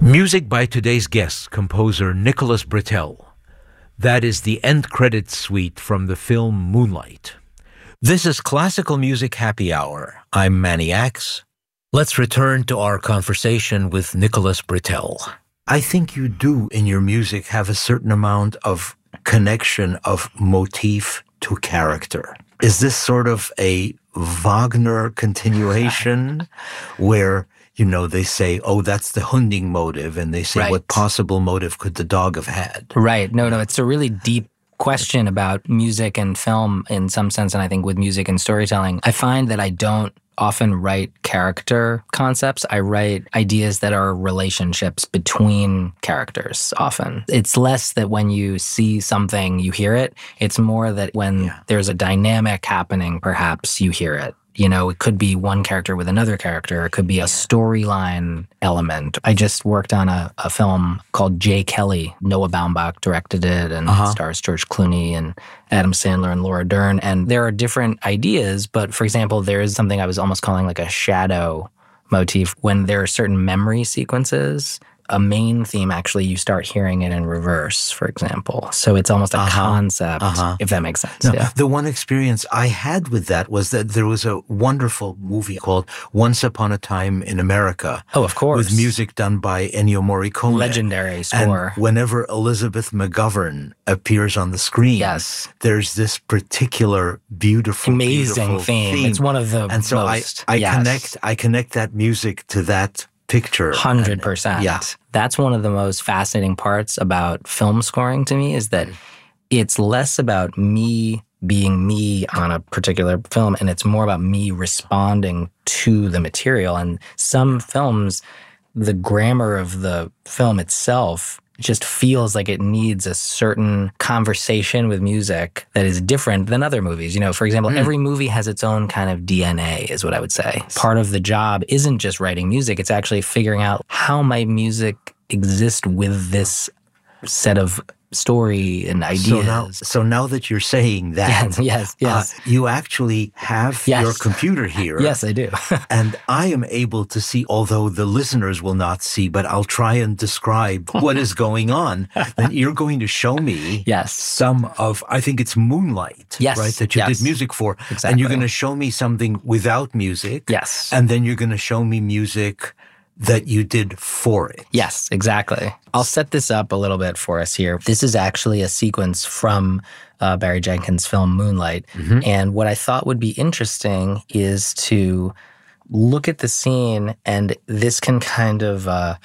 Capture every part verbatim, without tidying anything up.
Music by today's guest, composer Nicholas Britell. That is the end credits suite from the film Moonlight. This is Classical Music Happy Hour. I'm Manny Axe. Let's return to our conversation with Nicholas Britell. I think you do in your music have a certain amount of connection of motif to character. Is this sort of a Wagner continuation where, you know, they say, oh, that's the hunting motive, and they say, right. What possible motive could the dog have had? Right. No, no, it's a really deep question about music and film in some sense, and I think with music and storytelling. I find that I don't often write character concepts. I write ideas that are relationships between characters often. It's less that when you see something, you hear it. It's more that when yeah. there's a dynamic happening, perhaps you hear it. You know, it could be one character with another character. It could be a storyline element. I just worked on a, a film called Jay Kelly. Noah Baumbach directed it, and uh-huh. stars George Clooney and Adam Sandler and Laura Dern. And there are different ideas, but for example, there is something I was almost calling like a shadow motif. When there are certain memory sequences, a main theme, actually, you start hearing it in reverse, for example. So it's almost a uh-huh. concept, uh-huh. if that makes sense. No, yeah. The one experience I had with that was that there was a wonderful movie called Once Upon a Time in America. Oh, of course. With music done by Ennio Morricone. Legendary score. And whenever Elizabeth McGovern appears on the screen, yes. there's this particular beautiful, amazing beautiful theme. theme. It's one of the and so most. I, I yes. connect. I connect that music to that picture. one hundred percent. Yeah. That's one of the most fascinating parts about film scoring to me, is that it's less about me being me on a particular film, and it's more about me responding to the material. And some films, the grammar of the film itself just feels like it needs a certain conversation with music that is different than other movies. You know, for example, mm. every movie has its own kind of D N A, is what I would say. Part of the job isn't just writing music, it's actually figuring out how might music exist with this set of story and ideas. So now, so now that you're saying that, yes, yes, yes. Uh, you actually have yes. your computer here. Yes, I do. And I am able to see, although the listeners will not see, but I'll try and describe what is going on. And you're going to show me yes. some of, I think it's Moonlight, yes. right, that you yes. did music for. Exactly. And you're going to show me something without music. Yes. And then you're going to show me music that you did for it. Yes, exactly. I'll set this up a little bit for us here. This is actually a sequence from uh, Barry Jenkins' film Moonlight. Mm-hmm. And what I thought would be interesting is to look at the scene, and this can kind of uh,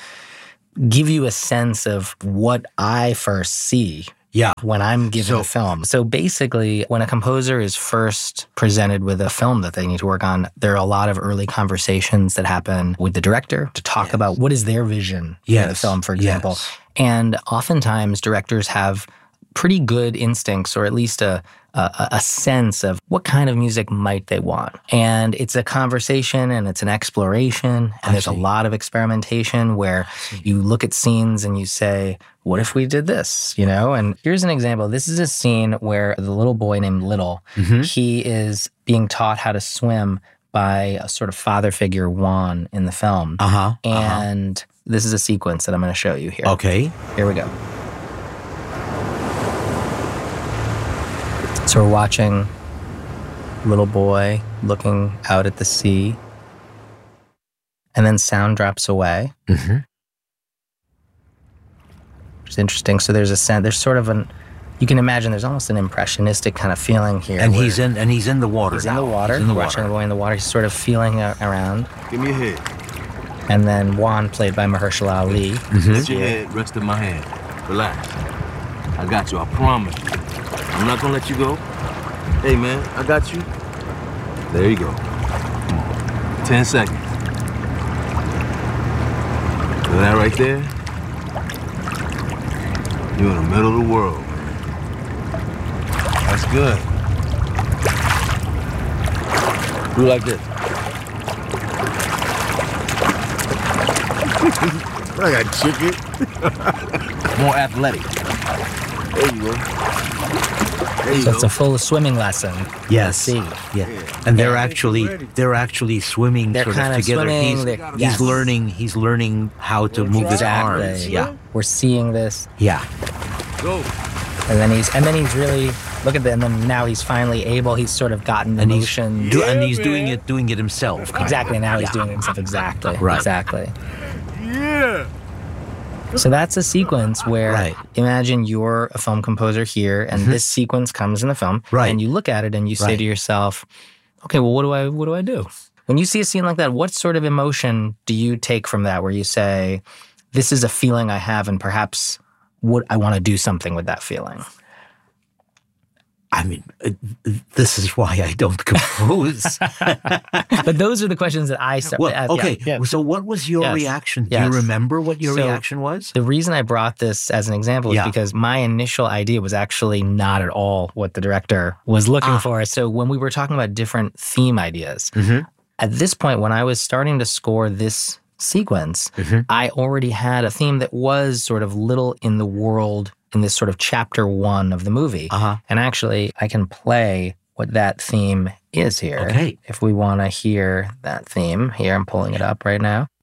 give you a sense of what I first see Yeah. when I'm given So, a film. So basically, when a composer is first presented with a film that they need to work on, there are a lot of early conversations that happen with the director to talk yes. about what is their vision yes. for the film, for example. Yes. And oftentimes, directors have pretty good instincts, or at least a, a a sense of what kind of music might they want. And it's a conversation, and it's an exploration, and I there's see. a lot of experimentation where you look at scenes and you say, what if we did this, you know? And here's an example. This is a scene where the little boy named Little, mm-hmm. he is being taught how to swim by a sort of father figure, Juan, in the film. Uh-huh. And uh-huh. this is a sequence that I'm going to show you here. Okay. Here we go. So we're watching little boy looking out at the sea, and then sound drops away. Mm-hmm. Which is interesting. So there's a sound, there's sort of an, you can imagine there's almost an impressionistic kind of feeling here. And he's in and he's in the water. He's now. in the water. He's in the We're water. watching the boy in the water. He's sort of feeling uh, around. Give me your head. And then Juan, played by Mahershala Ali. Mm-hmm. Let your head rest in my hand. Relax. I got you, I promise. I'm not gonna let you go. Hey man, I got you. There you go. Come on. Ten seconds. Feel that right there? You're in the middle of the world, man. That's good. Do like this. I got chicken. More athletic. There you go. There you So go. it's a full swimming lesson. Yes. See. Yeah. And they're actually they're actually swimming They're sort kind of of together. swimming, He's, they're- he's yes. learning he's learning how to move his Exactly. arms. Yeah. We're seeing this. Yeah. Go. And then he's and then he's really look at that and then now he's finally able, he's sort of gotten the And he's motion. do, and he's doing it doing it himself. kind Exactly, of. now he's Yeah. doing it himself. Exactly. Right. Exactly. Yeah. So that's a sequence where Right. imagine you're a film composer here and this sequence comes in the film. Right. And you look at it and you say Right. to yourself, okay, well what do I what do I do? When you see a scene like that, what sort of emotion do you take from that where you say, this is a feeling I have and perhaps would I want to do something with that feeling? I mean, uh, this is why I don't compose. But those are the questions that I start Well, uh, yeah, okay. yeah. So what was your Yes. reaction? Do Yes. you remember what your So- reaction was? The reason I brought this as an example is Yeah. because my initial idea was actually not at all what the director was looking Ah. for. So when we were talking about different theme ideas, Mhm. at this point, when I was starting to score this sequence, Mhm. I already had a theme that was sort of little in the world in this sort of chapter one of the movie. Uh-huh. And actually, I can play what that theme is here. Okay. If we want to hear that theme, here, I'm pulling it up right now.